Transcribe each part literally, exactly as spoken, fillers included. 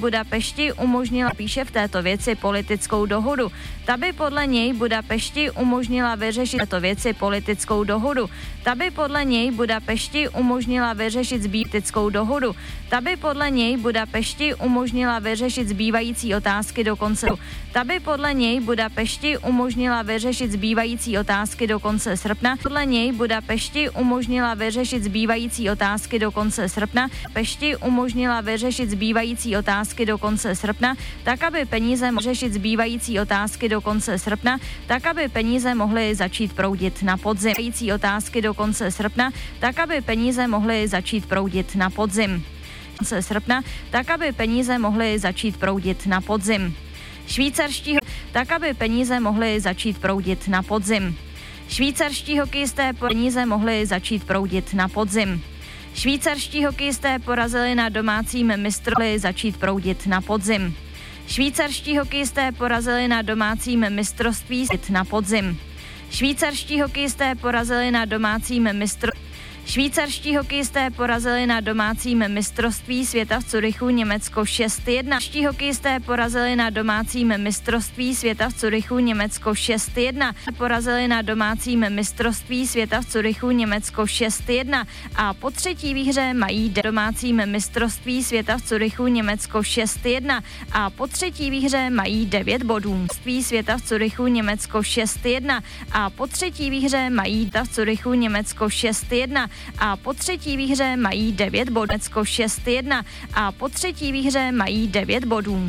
Budapešti umožnila, píše v této věci, politickou dohodu. Ta by podle něj Budapešti umožnila vyřešit této věci politickou dohodu. Ta by podle něj Budapešti umožnila vyřešit zbývající dohodu. Ta by podle něj Budapešti umožnila vyřešit zbývající otázky do konce. Ta by podle něj Budapešti umožnila vyřešit zbývající otázky do konce srpna. Podle něj Budapešti umožnila vyřešit zbývající otázky do konce srpna. Pešti umožnila vyřešit zbývající otázky do konce srpna, tak aby peníze mohly řešit zbývající otázky do konce srpna, tak aby peníze mohly začít proudit na podzim. Zbývající otázky do konce srpna, tak aby peníze mohly začít proudit na podzim. Konce srpna, tak aby peníze mohly začít proudit na podzim. Švýcarští, tak aby peníze mohly začít proudit na podzim. Švýcarští hokejisté peníze mohly začít proudit na podzim. Švýcarští hokejisté porazili na domácím mistrovství začít proudit na podzim. Švýcarští hokejisté porazili na domácím mistrovství na podzim. Švýcarští hokejisté porazili na domácím mistrovství Švýcarští hokejisté porazili na domácím mistrovství světa v Curychu Německo šest jedna. Švýcarští hokejisté porazili na domácím mistrovství světa v Curychu Německo šest jedna. Porazili na domácím mistrovství světa v Curychu Německo šest jedna. A po třetí výhře mají domácím mistrovství světa v Curychu Německo šest jedna. A po třetí výhře mají devět bodů. Mistrovství světa v Curychu Německo šest jedna. A po třetí výhře mají v Curychu Německo šest jedna. A po třetí výhře mají devět bodů. Německo šest jedna. A po třetí výhře mají devět bodů.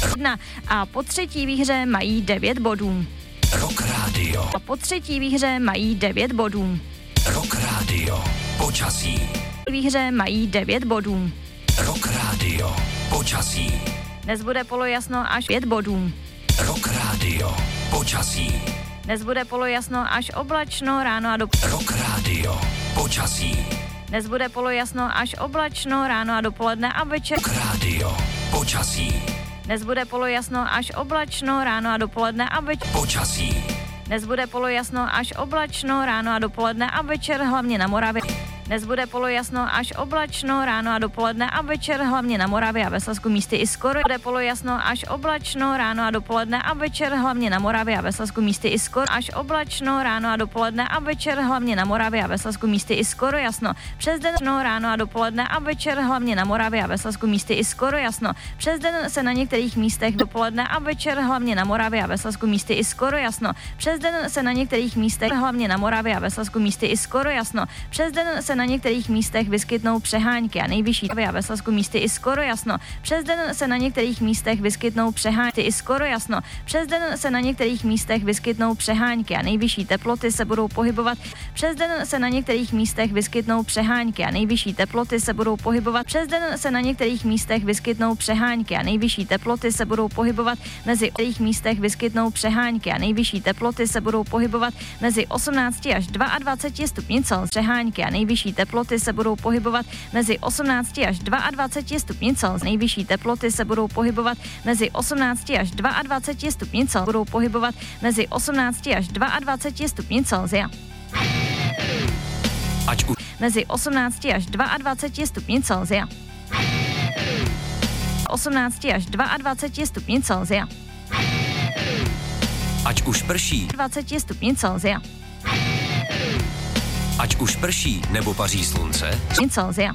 A po třetí výhře mají devět bodů. Rock Radio. A po třetí výhře mají devět bodů. Rock Radio. Počasí. Výhře mají devět bodů. Rock Radio. Počasí. Dnes bude polojasno až pět bodů. Rock Radio. Počasí. Dnes bude polojasno až oblačno, ráno a do... Rock Radio. Počasí. Dnes bude polojasno až oblačno, ráno a dopoledne a večer. Rock Radio. Počasí. Dnes bude polojasno až oblačno, ráno a dopoledne a večer. Počasí. Dnes bude polojasno až oblačno, ráno a dopoledne a večer, hlavně na Moravě. Dnes bude polojasno až oblačno, ráno a dopoledne a večer, hlavně na Moravě a ve Slezsku místy i skoro. Bude polojasno až oblačno, ráno a dopoledne a večer, hlavně na Moravě a ve Slezsku místy i skoro. Až oblačno, ráno a dopoledne a večer, hlavně na Moravě a ve Slezsku místy i skoro jasno. Přes den ráno a dopoledne a večer, hlavně na Moravě a ve Slezsku místy i skoro jasno. Přes den se na některých místech dopoledne a večer, hlavně na Moravě a ve Slezsku místy i skoro jasno. Přes den se na některých místech, hlavně na Moravě a ve Slezsku místy i skoro jasno. Přes den se na některých místech vyskytnou přehánky a nejvyšší a ve Slezsku místy i skoro jasno. Přes den se na některých místech vyskytnou přehánky i skoro jasno. Přes den se na některých místech vyskytnou přehánky a nejvyšší teploty se budou pohybovat. Přes den se na některých místech vyskytnou přehánky a nejvyšší teploty se budou pohybovat. Přes den se na některých místech vyskytnou přehánky a nejvyšší teploty se budou pohybovat mezi některých místech vyskytnou přehánky a nejvyšší teploty se budou pohybovat mezi osmnácti až dvaceti dvěma stupni Celsia. Přehánky a nejvyšší teploty se budou pohybovat mezi osmnácti až dvaceti dvěma stupni Celsia. Nejvyšší teploty se budou pohybovat mezi osmnácti až dvaceti dvěma stupni Celsia. Budou pohybovat mezi osmnácti až dvaceti dvěma stupni Celsia. Ať u... Mezi osmnácti až dvaceti dvěma stupni Celsia. osmnácti až dvaceti dvěma stupni Celsia. Ať už prší. dvaceti stupni Celsia. Ať už prší nebo paří slunce. Celsia.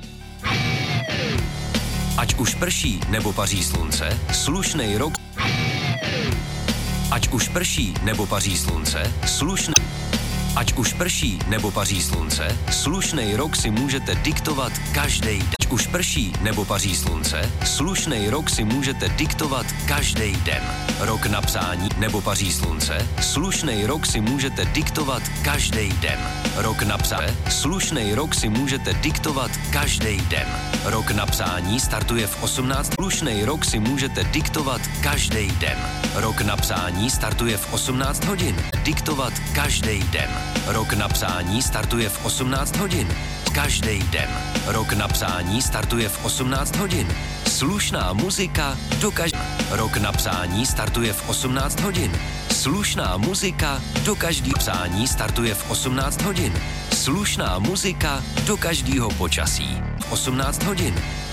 Ať už prší nebo paří slunce, slušnej rok. Ať už prší nebo paří slunce, slušnej. Ať už prší nebo paří slunce, slušnej rok si můžete diktovat každý den. Ať už prší nebo paří slunce, slušnej rok si můžete diktovat každý den. Rok na psání nebo paří slunce, slušnej rok si můžete diktovat každý den. Rok na psání, slušnej rok si můžete diktovat každý den. Rok na psání startuje v osmnáct. Slušnej rok si můžete diktovat každý den. Rok na psání startuje v osmnáct hodin. Diktovat každý den. Rok na psání startuje v osmnáct hodin. Každý den. Rok na psání startuje v osmnáct hodin. Slušná muzika do každý. Rok na psání startuje v osmnáct hodin. Slušná muzika do každý. Psání startuje v osmnáct hodin. Slušná muzika do každého počasí. V osmnáct hodin.